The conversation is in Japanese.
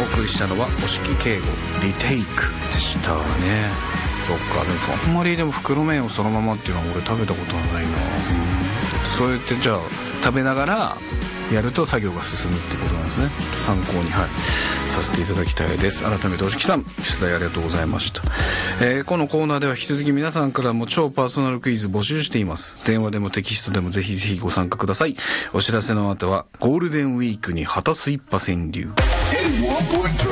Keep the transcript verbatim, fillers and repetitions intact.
お送りしたのは押木敬吾リテイクでしたね。そっか、でもあんまりでも袋麺をそのままっていうのは俺食べたことはないな。そうやってじゃあ食べながらやると作業が進むってことなんですね。参考に、はい、させていただきたいです。改めて押木さん出題ありがとうございました。えー、このコーナーでは引き続き皆さんからも超パーソナルクイズ募集しています。電話でもテキストでもぜひぜひご参加ください。お知らせの後はゴールデンウィークに旗スイッパ川柳。